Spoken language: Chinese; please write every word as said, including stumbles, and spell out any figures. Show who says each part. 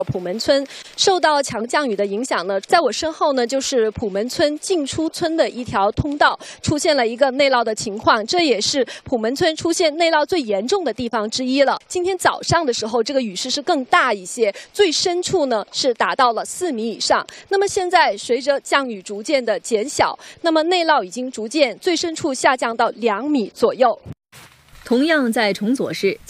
Speaker 1: 普门村受到强降雨的影响呢，在我身后呢就是普门村进出村的一条通道，出现了一个内涝的情况，这也是普门村出现内涝最严重的地方之一了。今天早上的时候，这个雨势是更大一些，最深处呢是达到了四米以上。那么现在随着降雨逐渐的减小，那么内涝已经逐渐最深处下降到两米左右。
Speaker 2: 同样在崇左市。